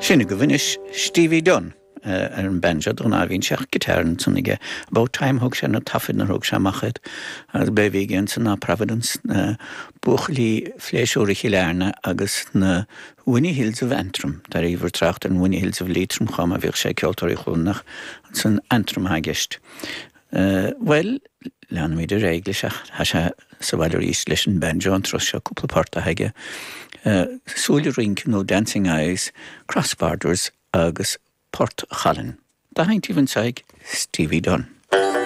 Sinna go bhainis Stevie Dunn an banjo don a bhín seach gitarn sunige about time hug sé na tafid na rug sé machid as bevigin na Providence na buchlí fléisiúrichi lerne agus na Winnie Hills of Antrim dar iver tracht an Winnie Hills of Leitrim chum a bhíh sé ceoltóirí chunnach san Antrim hagist. Well, leanna mí de réiglisach ha sé sa bhaidir ís leis an banjo an tros se cúpla páirta haige. Súile rink nó Dancing Eyes, Crossborders agus Port Challen. Da haint even saig Stevie Dunn.